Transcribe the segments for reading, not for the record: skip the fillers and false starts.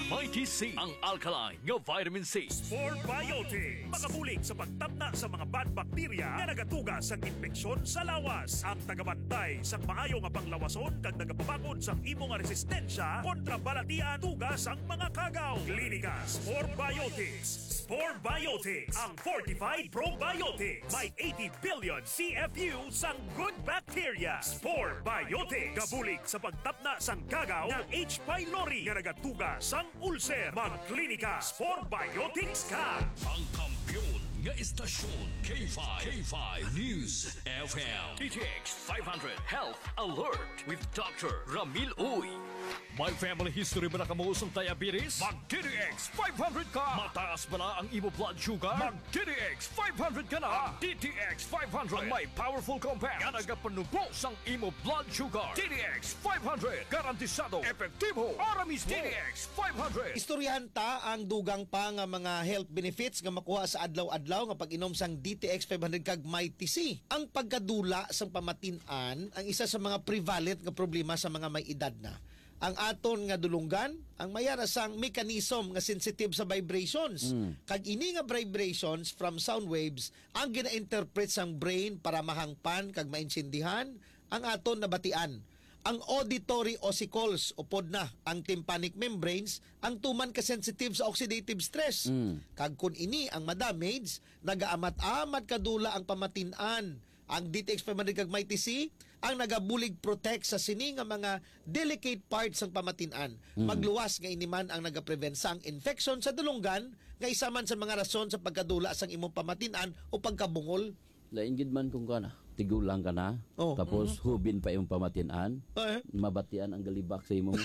Mighty C, ang alkaline nga vitamin C. Sport Biotics, makabulig sa pagtapna sa mga bad bacteria nga nagatuga sa infeksyon sa lawas. Ang tagabantay sa maayo nga panglawason kag nagapabakod sa imo nga resistensya kontra balatian tugas ang mga kagaw. Klinika Sport Biotics. Sport Biotics, ang fortified probiotics. May 80 billion CFU sang good bacteria. Sport Biotics, kabulig sa pagtapna sang kagaw ng H. pylori nga nagatuga sang ulcer. Magklinika Sport Biotics ka. Ang kampiyon nga istasyon K5 News FM. DTX 500 Health Alert with Dr. Ramil Uy. May family history ba na kamuusong diabetes? Mag-DTX 500 ka! Mataas ba na ang imo blood sugar? Mag-DTX 500 ka na! DTX 500 ang may powerful compound nga nagapanubos ang imo blood sugar. DTX 500 garantisado, epektibo, aramis DTX 500. Istoryahan ta ang dugang pa nga mga health benefits nga makuha sa adlaw-adlaw nga pag-inom sang DTX 500 kag Mighty C. Ang pagkadula sang pamatin-an ang isa sa mga prevalent nga problema sa mga may edad na. Ang aton nga dulunggan, ang mayara sang mechanism nga sensitive sa vibrations. Kag ini nga vibrations from sound waves ang gina-interpret sang brain para mahangpan kag mainsindihan ang aton nabatian. Ang auditory ossicles upod na ang tympanic membranes ang tuman ka sensitive sa oxidative stress. Kag kun ini ang madamage, nagaamat-amat kadula ang pamatin-an. Ang DTX 500 kag Mighty C ang nagabulig protect sa sini nga mga delicate parts ng pamatin-an. Magluwas nga iniman ang nagaprevent sang infection sa dulunggan nga isa man sa mga rason sa pagkadula sang imong pamatin-an o pagkabungol. Lain gid man kung kana, tigulang ka na, tapos hubin pa yung pamatin-an, mabatian ang galibak sa imong.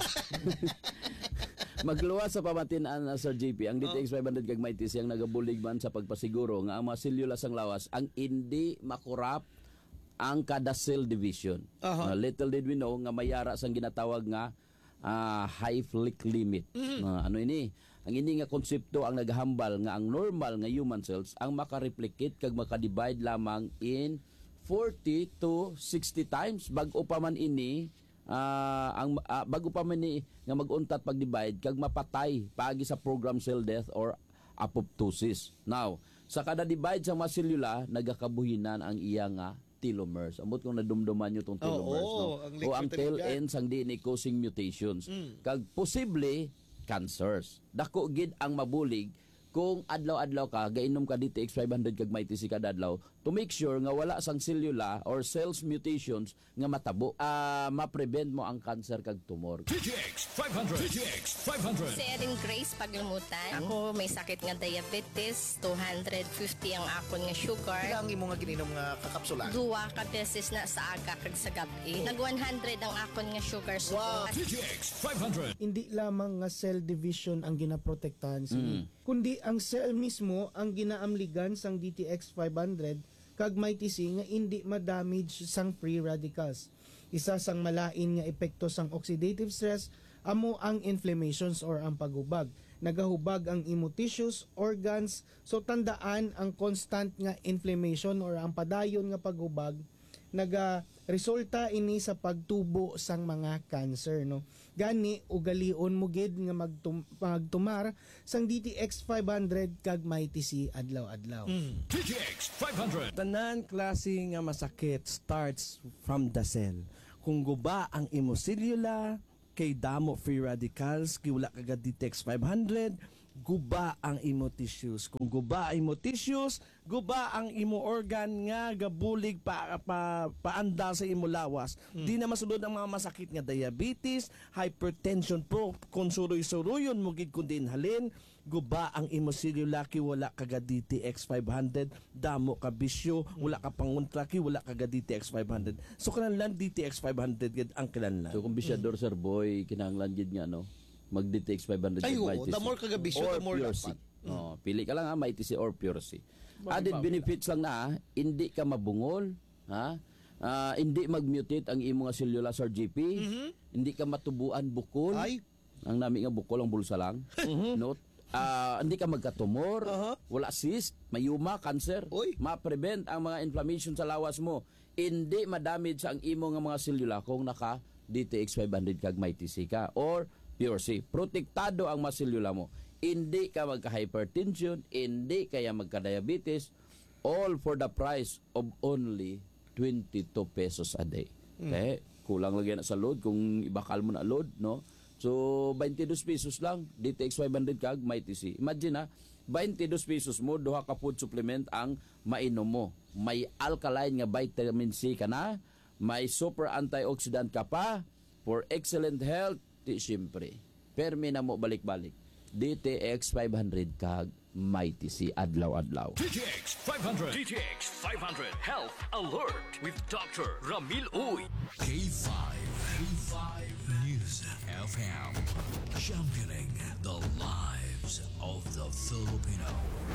Magluwas sa pamatin-an na Sir JP, ang DTX 500 kag Mighty C ang nagabulig man sa pagpasiguro nga ang mga selula sang lawas ang hindi makurap ang kada cell division. Little did we know nga mayara sang ginatawag nga Hayflick limit. Ano ini? Ang ini nga konsepto ang naghambal nga ang normal nga human cells ang makareplicate kag makadivide lamang in 40 to 60 times bag-o pa man ini bago pa man ni nga mag-untat pag-divide kag mapatay paagi sa program cell death or apoptosis. Now, sa kada divide sa mga selula nagakabuhinan ang iya nga telomeres. Amot kung nadumduman nyo itong telomeres, no? O ang tail ends ang DNA causing mutations. Kag posible cancers. Dako gid ang mabulig kung adlaw-adlaw ka gainom ka DTX 500 kag Mighty C kada adlaw to make sure nga wala sang selula or cells mutations nga matabo. Ma-prevent mo ang cancer kag tumor. DTX 500 Si Erin Grace Paglumutan. Ako may sakit nga diabetes, 250 ang akon nga sugar. Kailangan imo nga gininom nga kakapsula. Duwa ka beses na sa aga kag sa gabi. Nag 100 ang akon nga sugar. Wow. DTX 500 Hindi lamang nga cell division ang ginaprotektahan kundi ang cell mismo ang ginaamligan sang DTX 500 kag Mighty C nga hindi ma-damage sang free radicals. Isa sang malain nga epekto sang oxidative stress amo ang inflammations or ang paghubag. Nagahubag ang imo tissues, organs, so tandaan ang constant nga inflammation or ang padayon nga paghubag resulta ini sa pagtubo sang mga cancer, no. Gani ugalion mo gid nga magtumar sang DTX 500 kag Mighty C adlaw-adlaw. DTX 500 Tanan klase nga masakit starts from the cell. Kung guba ang imo selula, kay damo free radicals, kay wala kagad DTX 500, guba ang imo tissues. Kung guba ang imo tissues, guba ang imo organ nga gabulig paanda sa imo lawas. Di na masulod ang mga masakit nga diabetes, hypertension po, kung suroy-suroyon mo gid kun din halin, guba ang imo selula kay wala kaga DTX 500, damo ka bisyo, wala ka panguntra kay wala kaga DTX 500. So kanang DTX 500 gid ang kinahanglan. So kung bisyador Sir Boy, kinahanglan gid nga no mag-DTX 500 Ay, Mighty C. the more kagabisyo, or the more Pure dapat. C. Pili ka lang Mighty C or Pure C. Added benefits lang na, hindi ka mabungol, ha? Hindi mag-mutate ang imo nga selula Sir GP, hindi ka matubuan bukol. Ay. Ang nami nga bukol ang bulsa lang. Note, hindi ka magkatumor, wala cyst, mayuma, cancer, ma-prevent ang mga inflammation sa lawas mo, hindi ma-damage ang imo nga mga selula kung naka DTX 500 kag Mighty C ka or Pure C. Protektado ang maselula mo. Hindi ka magka-hypertension, hindi kaya magka-diabetes, all for the price of only 22 pesos a day. Okay? Kulang lagi na sa load kung ibakal mo na load, no? So 22 pesos lang DTX 500 kag may TC. Imagine 22 pesos mo duha ka food supplement ang mainom mo. May alkaline nga vitamin C ka na, may super antioxidant ka pa for excellent health. Di siyempre. Permi na mo balik-balik. DTX 500 kag may TC adlaw-adlaw. DTX 500. DTX 500 Health Alert with Dr. Ramil Uy. K5. K5 News FM. Championing the lives of the Filipino.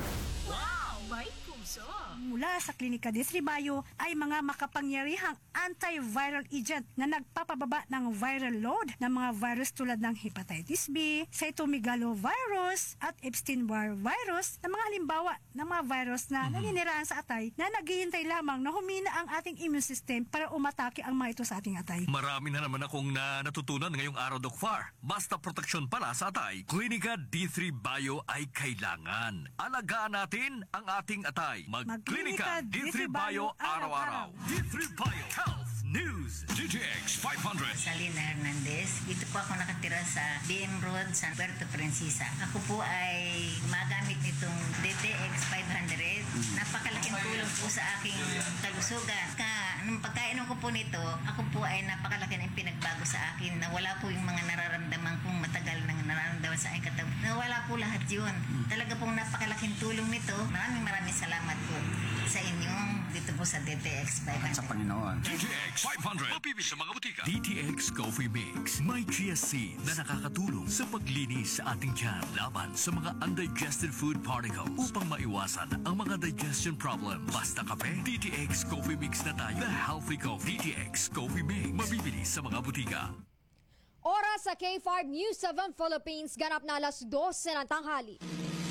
Wow! May puso! Mula sa Klinika Distribayo ay mga makapangyarihang antiviral agent na nagpapababa ng viral load ng mga virus tulad ng hepatitis B, cytomegalovirus at Epstein-Barr virus na mga halimbawa ng mga virus na naniniraan sa atay na naghihintay lamang na humina ang ating immune system para umatake ang mga ito sa ating atay. Marami na naman akong natutunan ngayong araw, Doc Far. Basta proteksyon pala sa atay, Klinika D3 Bio ay kailangan. Alagaan natin ang ating atay. Mag-Klinika D3 Bio araw-araw. D3 Bio Health News. DTX 500. Salina Hernandez. Dito po ako nakatira sa BM Road, San Puerto Princesa. Ako po ay gumagamit nitong DTX 500. Napakalaking tulong po sa aking kalusugan. Nung pagkainom ko po nito, ako po ay napakalaki ng pinagbago sa akin. Nawala po yung mga nararamdaman kong matagal nang nararamdaman sa aking katawan. Nawala po lahat yun. Talaga pong napakalaking tulong nito. Maraming salamat po sa inyong dito po sa DTX 500. Sa Panginoon. DTX 500. Mapibili sa mga butika. DTX Coffee Mix. May chia seed na nakakatulong sa paglinis sa ating tiyan laban sa mga undigested food particles upang maiwasan ang mga digestion problem. Basta kape, DTX Coffee Mix na tayo. The Healthy Coffee. DTX Coffee Mix. Mabibili sa mga butika. Oras sa K5 News 7 Philippines, ganap na alas 12 ng tanghali.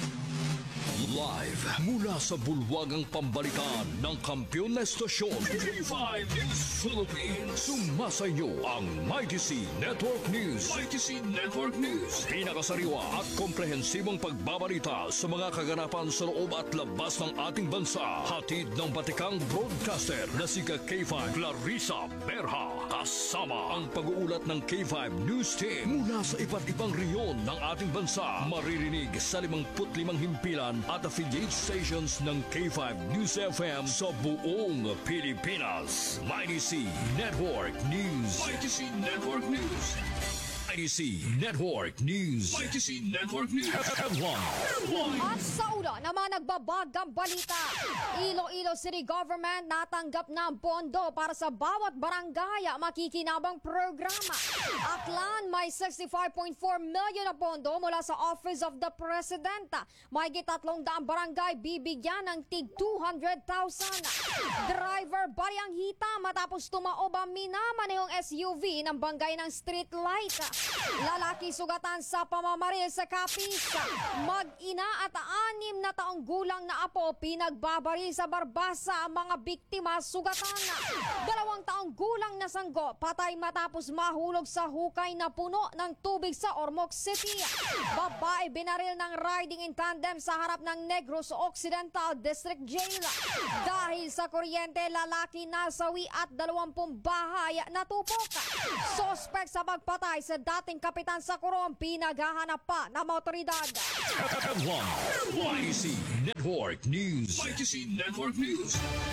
Live mula sa bulwagang pambalitaan ng kampiyon na estasyon K5 News Philippines. Sumasayo ang Mighty C Network News. Mighty C Network News. Pinakasariwa at komprehensibong pagbabalita sa mga kaganapan sa loob at labas ng ating bansa. Hatid ng batikang broadcaster na si K5 Clarissa Berha. Kasama ang pag-uulat ng K5 News Team mula sa iba't ibang reyon ng ating bansa. Maririnig sa 55 himpilan at affiliate stations ng K5 News FM sa buong Pilipinas. Mighty C Network News. Mighty C Network News. Mighty C Network News. Mighty C Network News. At sa ulo naman nagbabagang balita. Iloilo City Government natanggap ng pondo para sa bawat barangay makikinabang programa. Aklan may 65.4 million na pondo mula sa Office of the President. May 300 barangay bibigyan ng tig 200,000. Driver bariyang hita matapos tumaob ang minamanehong SUV ng bangay ng street light. Lalaki sugatan sa pamamaril sa Capiz. Mag-ina at 6 na taong gulang na apo pinagbabaril sa Barbasa ang mga biktima sugatan. 2 taong gulang na sanggo patay matapos mahulog sa hukay na puno ng tubig sa Ormoc City. Babae binaril ng riding in tandem sa harap ng Negros Occidental District Jail. Dahil sa kuryente, lalaki nasawi at 20 bahay natupok. Suspect sa pagpatay sa dating kapitan sa Coron pinaghahanap pa ng otoridad. Mighty C Network News. Mighty C Network News.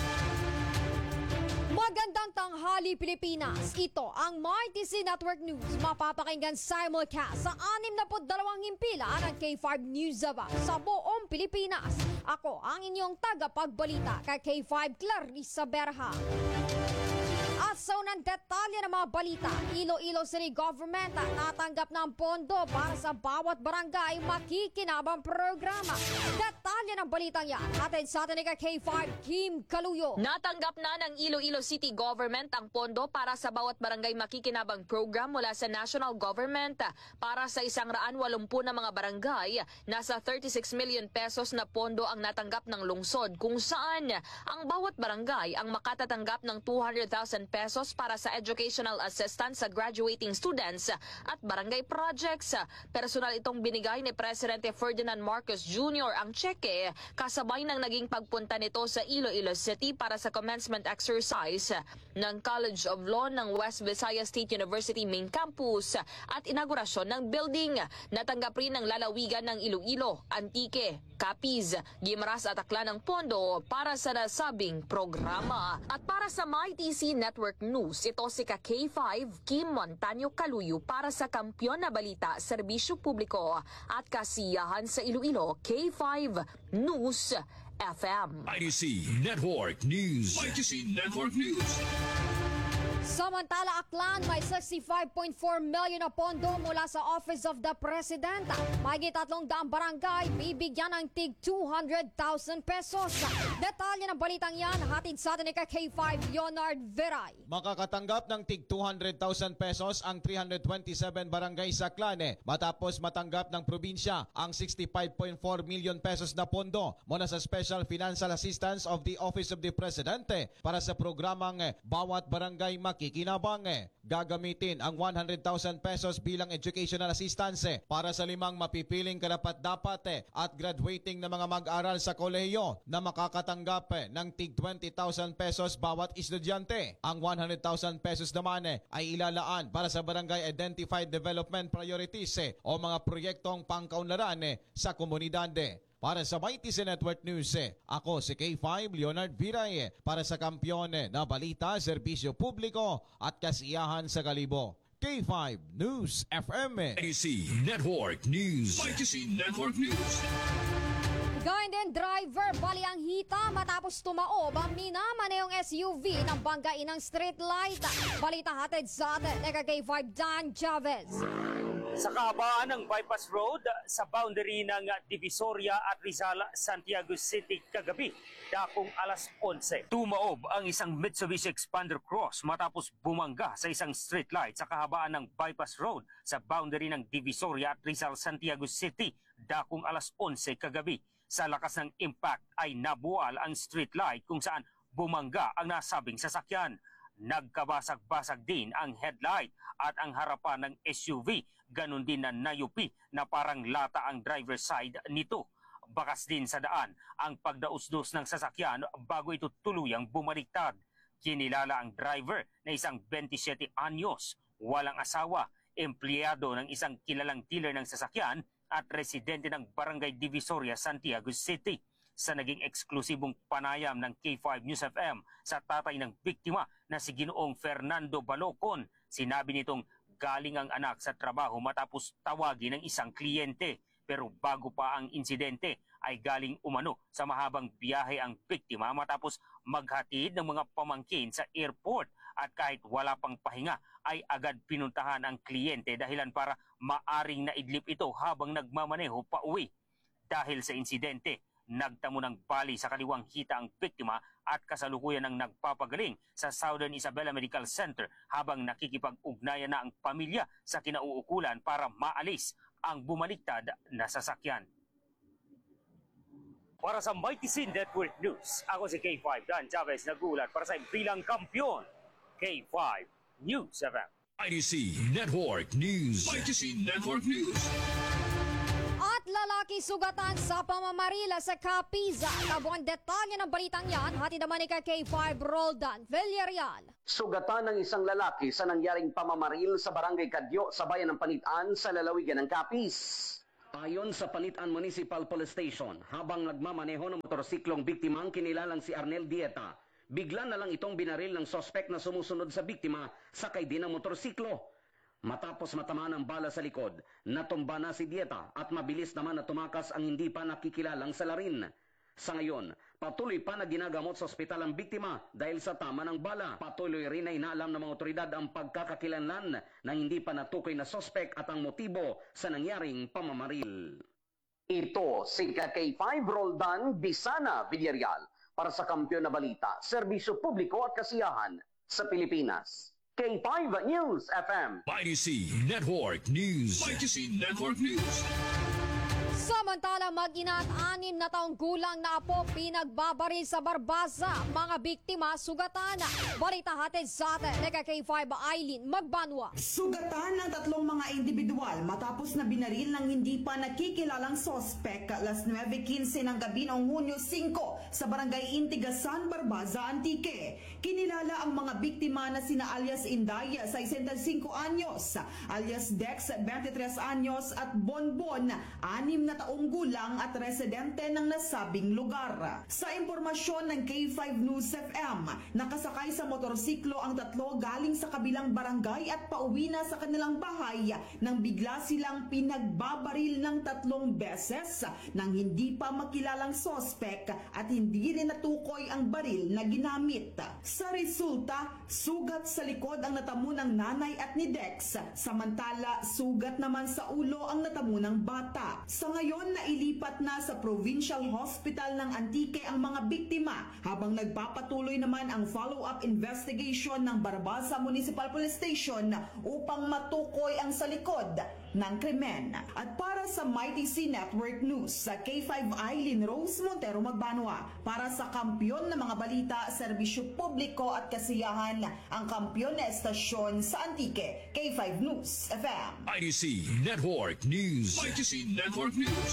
Magandang tanghali Pilipinas. Ito ang Mighty C Network News. Mapapakinggan simulcast sa 62 himpilan ng K5 News sa buong Pilipinas. Ako ang inyong tagapagbalita kay K5 Clarissa Berha. At sa unang detalye ng mga balita, Iloilo City Government natanggap ng pondo para sa bawat barangay makikinabang programa. Detalye ng balitang yan, hatid sa atin ni K5 Kim Kaluyo. Natanggap na ng Iloilo City Government ang pondo para sa bawat barangay makikinabang program mula sa national government. Para sa 180 na mga barangay, nasa 36 million pesos na pondo ang natanggap ng lungsod, kung saan ang bawat barangay ang makatatanggap ng 200,000 pesos pesos para sa educational assistance sa graduating students at barangay projects. Personal itong binigay ni Presidente Ferdinand Marcos Jr. ang cheque kasabay ng naging pagpunta nito sa Iloilo City para sa commencement exercise ng College of Law ng West Visayas State University Main Campus at inaugurasyon ng building. Natanggap rin ng lalawigan ng Iloilo, Antique, Capiz, Guimaras at Aklan ng pondo para sa nasabing programa. At para sa MyTC Network News, ito si K5 Kim Montaño Caluyo para sa Kampiyon na Balita, Serbisyo Publiko at Kasiyahan sa Iloilo, K5 News FM. IDC Network News. IDC Network News. Samantala, Aklan may 65.4 million na pondo mula sa Office of the President. Mahigit 300 barangay bibigyan ng tig 200,000 pesos. Detalye ng balitang yan, hatid sa atin ni K5 Leonard Veray. Makakatanggap ng tig 200,000 pesos ang 327 barangay sa Aklan matapos matanggap ng probinsya ang 65.4 million pesos na pondo mula sa Special Financial Assistance of the Office of the President para sa programang Bawat Barangay Makikinabang. Gagamitin ang 100,000 pesos bilang educational assistance para sa 5 mapipiling karapat-dapat at graduating na mga mag-aral sa kolehiyo na makakatanggap ng tig 20,000 pesos bawat estudyante. Ang 100,000 pesos naman ay ilalaan para sa Barangay Identified Development Priorities o mga proyektong pangkaunlaran sa komunidad. Para sa MyTC Network News, ako si K5 Leonard Viray para sa Kampiyon na Balita, Serbisyo Publiko at Kasiyahan sa Kalibo. K5 News FM. IDC Network News. IDC Network News. Gayun din, driver baliang hita matapos tumaob ang minamanehong SUV ng banggain ng street light. Balita hatid sa atin, K5 Dan Chavez. Sa kahabaan ng bypass road sa boundary ng Divisoria at Rizal, Santiago City kagabi, dakong alas 11. Tumaob ang isang Mitsubishi Expander Cross matapos bumangga sa isang street light sa kahabaan ng bypass road sa boundary ng Divisoria at Rizal, Santiago City, dakong alas 11 kagabi. Sa lakas ng impact ay nabuwal ang street light kung saan bumangga ang nasabing sasakyan. Nagkabasag-basag din ang headlight at ang harapan ng SUV. Ganon din na nayupi na parang lata ang driver's side nito. Bakas din sa daan ang pagdausdos ng sasakyan bago ito tuluyang bumaliktad. Kinilala ang driver na isang 27 anyos, walang asawa, empleyado ng isang kilalang dealer ng sasakyan at residente ng Barangay Divisoria, Santiago City. Sa naging eksklusibong panayam ng K5 News FM sa tatay ng biktima na si Ginoong Fernando Balocon, sinabi nitong galing ang anak sa trabaho matapos tawagin ng isang kliyente. Pero bago pa ang insidente ay galing umano sa mahabang biyahe ang biktima matapos maghatid ng mga pamangkin sa airport. At kahit wala pang pahinga ay agad pinuntahan ang kliyente dahilan para maaring naidlip ito habang nagmamaneho pa uwi. Dahil sa insidente, nagtamo ng bali sa kaliwang hita ang biktima at kasalukuyan ng nagpapagaling sa Southern Isabela Medical Center habang nakikipag-ugnayan na ang pamilya sa kinauukulan para maalis ang bumaliktad na sasakyan. Para sa MyTC Network News, ako si K5 Dan Chavez, nagulat para sa bilang kampiyon, K5 News FM. IDC Network News. IDC Network News. At lalaki sugatan sa pamamarila sa Capiz. Kabuang detalye ng balitang yan, hatid naman ni K5 Roldan Villarreal. Sugatan ng isang lalaki sa nangyaring pamamaril sa Barangay Kadyo sa bayan ng Panitan sa lalawigan ng Capiz. Ayon sa Panitan Municipal Police Station, habang nagmamaneho ng motorsiklong biktimang kinilalang si Arnel Dieta, bigla na lang itong binaril ng sospek na sumusunod sa biktima sakay din ng motorsiklo. Matapos matamaan ang bala sa likod, natumba na si Dieta at mabilis naman na tumakas ang hindi pa nakikilalang salarin. Sa ngayon, patuloy pa na ginagamot sa ospital ang biktima dahil sa tama ng bala. Patuloy rin na inaalam ng mga otoridad ang pagkakakilanlan ng hindi pa natukoy na sospek at ang motibo sa nangyaring pamamaril. Ito si K5 Roldan Bisana Villarreal para sa Kampiyon na Balita, Serbisyo Publiko at Kasiyahan sa Pilipinas. K5 News FM. IDC Network News. IDC Network News. Samantala, mag-ina at 6 na taong gulang na apo pinagbabaril sa Barbasa. Mga biktima sugatan. Balita hatid sa atin ni K5 Eileen Magbanwa. Sugatan ng 3 mga individual matapos na binaril ng hindi pa nakikilalang sospek alas 9:15 ng gabi noong Hunyo 5 sa barangay Intigasan, Barbaza, Antique. Kinilala ang mga biktima na sina alias Indaya, 65 anyos, alias Dex, 23 anyos at Bonbon, 6 na taong gulang at residente ng nasabing lugar. Sa impormasyon ng K5 News FM, nakasakay sa motorsiklo ang 3 galing sa kabilang barangay at pauwi na sa kanilang bahay nang bigla silang pinagbabaril ng 3 beses nang hindi pa makilalang sospek at hindi rin natukoy ang baril na ginamit. Sa resulta, sugat sa likod ang natamo ng nanay at ni Dex, samantala sugat naman sa ulo ang natamo ng bata. Sa ngayon, nailipat na sa Provincial Hospital ng Antique ang mga biktima habang nagpapatuloy naman ang follow-up investigation ng Barbasa Municipal Police Station upang matukoy ang sa likod ng krimen. At para sa Mighty C Network News, sa K5 Eileen Rose Montero Magbanwa, para sa kampyon ng mga balita, serbisyo publiko at kasiyahan, ang kampyon na estasyon sa Antique, K5 News FM. IDC Network News. IDC Network News.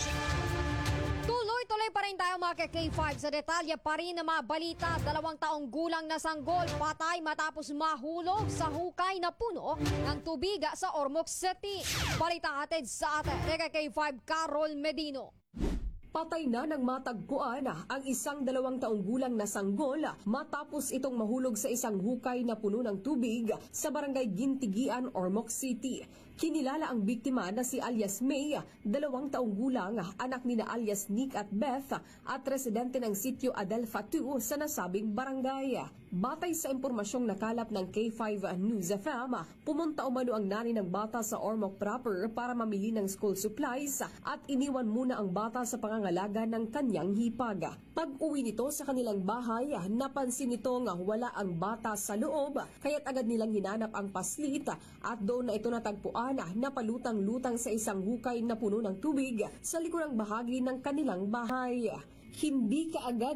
Tuloy-tuloy pa rin tayo mga K5 sa detalye pa rin ng mga balita. 2 taong gulang na sanggol patay matapos mahulog sa hukay na puno ng tubig sa Ormoc City. Balita hatid sa atin ni K5 Carol Medino. Patay na ng matagpuan ang isang 2 taong gulang na sanggol matapos itong mahulog sa isang hukay na puno ng tubig sa barangay Gintigian, Ormoc City. Kinilala ang biktima na si alias May, 2 taong gulang, anak ni na alias Nick at Beth at residente ng sitio Adelfa 2 sa nasabing barangay. Batay sa impormasyong nakalap ng K5 News FM, pumunta umano ang nanay ng bata sa Ormoc proper para mamili ng school supplies at iniwan muna ang bata sa pangangalaga ng kanyang hipag. Pag-uwi nito sa kanilang bahay, napansin nitong wala ang bata sa loob, kaya't agad nilang hinanap ang paslit at doon na ito natagpuan na palutang-lutang sa isang hukay na puno ng tubig sa likurang bahagi ng kanilang bahay. Hindi kaagad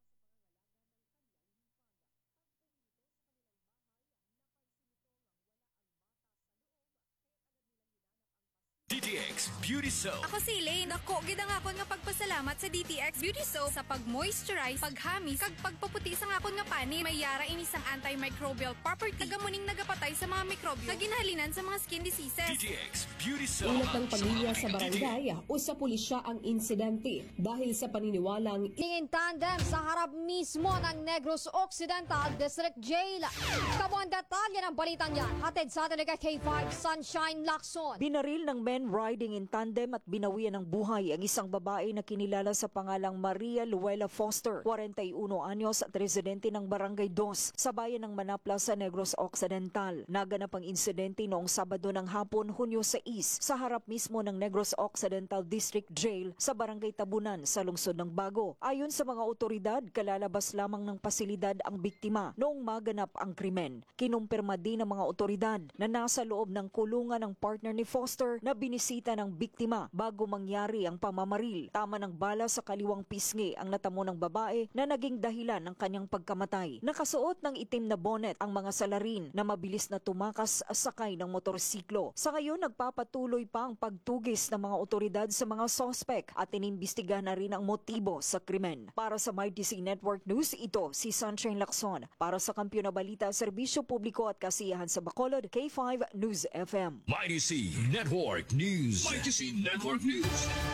DTX Beauty Soap. Ako si Elaine. Ako, gidang akon nga pagpasalamat sa DTX Beauty Soap sa pag-moisturize, paghamis, kag pagpaputi sa akon nga pani. May yara inisang antimicrobial property. Nagamuning nagapatay sa mga mikrobyo na ginahalinan sa mga skin diseases. DTX Beauty Soap. Ulat ng pamilya sa barangay o sa pulisya ang insidente dahil sa paniniwalang in tandem sa harap mismo ng Negros Occidental District Jail. Kabuang detalye ng balitang yan. Hatid sa atin kay K5 Sunshine Lacson. Binaril ng men riding in tandem at binawian ng buhay ang isang babae na kinilala sa pangalang Maria Luella Foster, 41 anyos at residente ng Barangay 2 sa bayan ng Manapla sa Negros Occidental. Naganap ang insidente noong Sabado ng hapon, Hunyo 6, sa harap mismo ng Negros Occidental District Jail sa Barangay Tabunan sa lungsod ng Bago. Ayon sa mga otoridad, kalalabas lamang ng pasilidad ang biktima noong maganap ang krimen. Kinumpirma din ng mga otoridad na nasa loob ng kulungan ng partner ni Foster na binisita ng biktima bago mangyari ang pamamaril. Tama ng bala sa kaliwang pisngi ang natamo ng babae na naging dahilan ng kanyang pagkamatay. Nakasuot ng itim na bonnet ang mga salarin na mabilis na tumakas sakay ng motorsiklo. Sa ngayon, nagpapatuloy pa ang pagtugis ng mga otoridad sa mga sospek at inimbestiga na rin ang motibo sa krimen. Para sa MyDC Network News, ito si Sunshine Lacson. Para sa Kampyon na Balita, Serbisyo Publiko at Kasiyahan sa Bacolod, K5 News FM. MyDC Network News. MyDC Network News.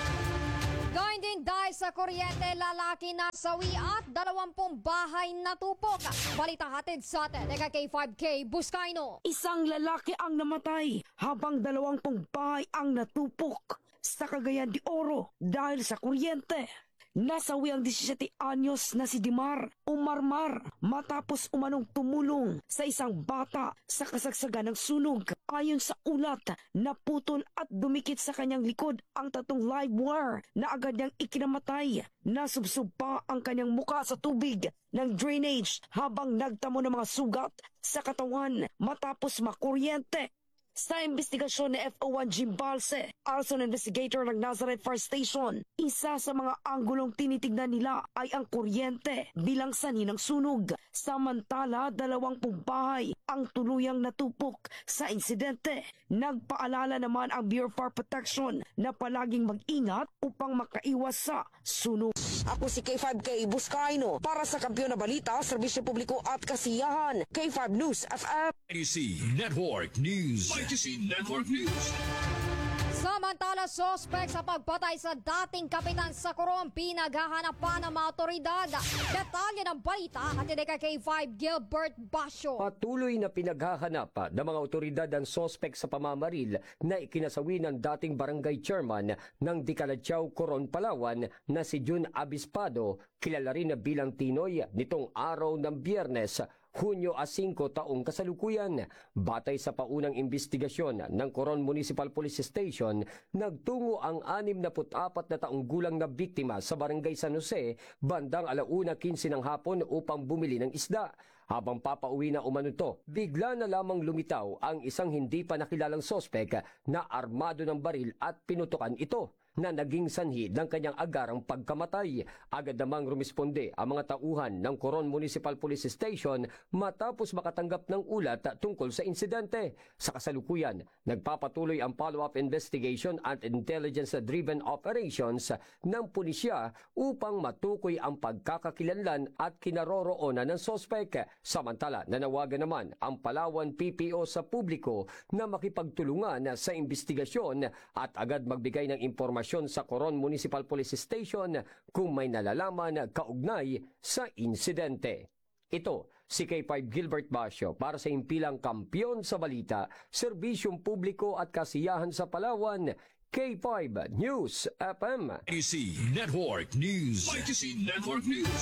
Gawin din dahil sa kuryente, lalaki na sawi at 20 bahay natupok. Balita hatid sa atin, K5K Buscaino. Isang lalaki ang namatay habang 20 bahay ang natupok sa Cagayan de Oro dahil sa kuryente. Nasawi ang 17 anyos na si Dimar o Marmar matapos umanong tumulong sa isang bata sa kasagsagan ng sunog. Ayon sa ulat, naputol at dumikit sa kanyang likod ang 3 live wire na agad niyang ikinamatay. Nasubsob pa ang kanyang muka sa tubig ng drainage habang nagtamo ng mga sugat sa katawan matapos makuryente. Sa investigasyon ni FO1 Jim Balse, arson investigator ng Nazareth Fire Station, isa sa mga anggulong tinitignan nila ay ang kuryente bilang sanhi ng sunog. Samantala, 20 bahay ang tuluyang natupok sa insidente. Nagpaalala naman ang Bureau of Fire Protection na palaging mag-ingat upang makaiwas sa sunog. Ako si K5K Buscaino para sa Kampiyon na Balita, Serbisyo Publiko at Kasiyahan. K5 News FM. ITC Network News. ITC Network News. Samantala, sospek sa pagpatay sa dating kapitan sa Coron, pinaghahanap pa ng mga otoridad. Detalye ng balita at kay K5 Gilbert Basyo. Patuloy na pinaghahanap ng mga otoridad ang sospek sa pamamaril na ikinasawi ng dating barangay chairman ng Dicalachaw, Coron, Palawan na si Jun Abispado, kilala rin na bilang Tinoy, nitong araw ng Biyernes, Hunyo 5 taong kasalukuyan. Batay sa paunang investigasyon ng Coron Municipal Police Station, nagtungo ang 64 na taong gulang na biktima sa Barangay San Jose bandang 1:15 ng hapon upang bumili ng isda. Habang papauwi na umano to, bigla na lamang lumitaw ang isang hindi pa nakilalang sospek na armado ng baril at pinutukan ito, na naging sanhi ng kanyang agarang pagkamatay. Agad namang rumisponde ang mga tauhan ng Coron Municipal Police Station matapos makatanggap ng ulat tungkol sa insidente. Sa kasalukuyan, nagpapatuloy ang follow-up investigation at intelligence-driven operations ng pulisya upang matukoy ang pagkakakilanlan at kinaroroonan ng sospek. Samantala, nanawagan naman ang Palawan PPO sa publiko na makipagtulungan sa investigasyon at agad magbigay ng impormasyon sa Coron Municipal Police Station kung may nalalaman kaugnay sa insidente. Ito si K5 Gilbert Basyo para sa himpilang Kampiyon sa Balita, Serbisyong Publiko at Kasiyahan sa Palawan, K5 News FM. ITC Network News. ITC Network News.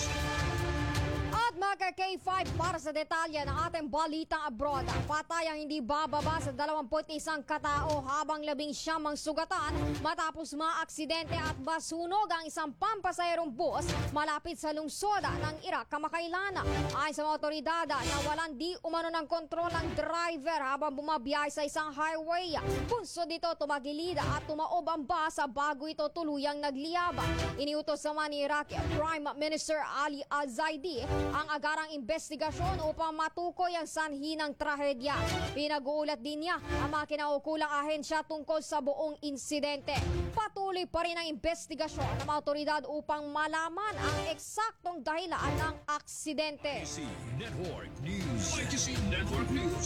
At mga K5 para sa detalye ng ating balitang abroad, patay ang hindi bababa sa 21 katao habang 19 ang sugatan matapos maaksidente at masunog ang isang pampasayerong bus malapit sa lungsod ng Iraq kamakailan. Ayon sa mga otoridad, nawalan di umano ng kontrol ang driver habang bumabiyay sa isang highway. Punso dito tumagilid at tumaob ang bus bago ito tuluyang nagliyab. Iniutos naman ni Iraqi Prime Minister Ali Al-Zaidi ang agarang investigasyon upang matukoy ang sanhi ng trahedya. Pinag-uulat din niya ang mga kinaukulang ahensya tungkol sa buong insidente. Patuloy pa rin ang investigasyon ng mga otoridad upang malaman ang eksaktong dahilan ng aksidente. ITC Network News. ITC Network News.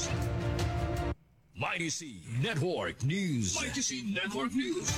ITC Network News. ITC Network News.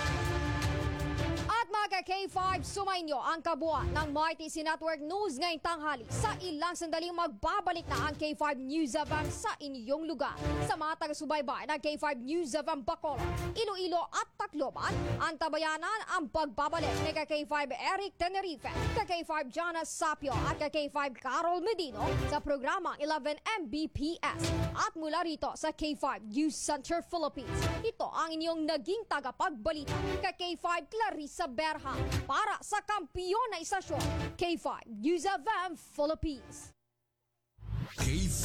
At mga K5, sumainyo ang kabuuan ng ITC Network News ngayong tanghali. Sa ilang sandaling magbabalik na ang K5 News FM sa inyong lugar. Sa mga taga-subaybay ng K5 News FM Bacolod, Iloilo at Tacloban, ang tabayanan ang pagbabalik ni K5 Eric Tenerife, K5 Jonas Sapio at K5 Carol Medino sa programang 11 Mbps. At mula rito sa K5 News Center Philippines, ito ang inyong naging tagapagbalita, K5 Clarissa Berha para sa kampiyon na istasyon, K5 News FM Philippines. K5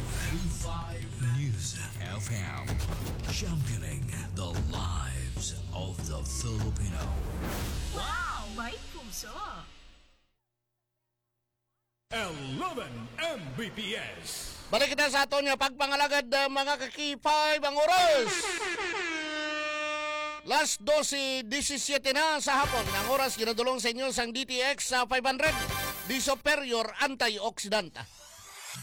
News FM, championing the lives of the Filipino. Wow! May puso! 11 Mbps. Balik kita sa aton nga pagpangalagad mga kakipay ang oras. Last 12:17 na sa hapon. Ang oras ginadulong sa inyo sang DTX 500 di superior antioxidant.